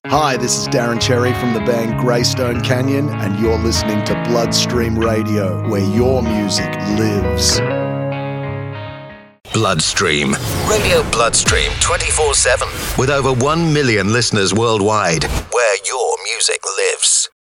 Hi, this is Darren Cherry from the band Greystone Canyon, and you're listening to Bloodstream Radio, where your music lives. Bloodstream. Radio Bloodstream 24/7. With over 1 million listeners worldwide, where your music lives.